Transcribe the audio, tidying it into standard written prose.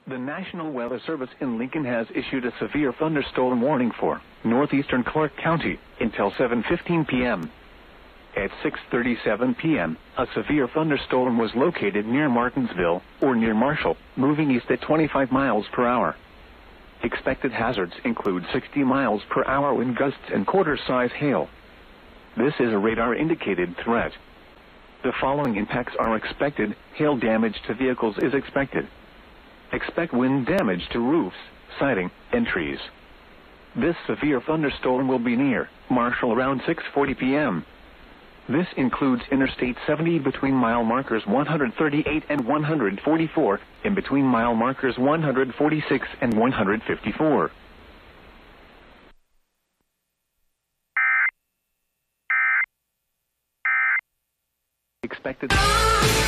The National Weather Service in Lincoln has issued a severe thunderstorm warning for northeastern Clark County until 7:15 p.m. At 6:37 p.m., a severe thunderstorm was located near Martinsville, or near Marshall, moving east at 25 miles per hour. Expected hazards include 60 miles per hour wind gusts and quarter-size hail. This is a radar-indicated threat. The following impacts are expected. Hail damage to vehicles is expected. Expect wind damage to roofs, siding, and trees. This severe thunderstorm will be near Marshall around 6:40 p.m. This includes Interstate 70 between mile markers 138 and 144, and between mile markers 146 and 154. Expected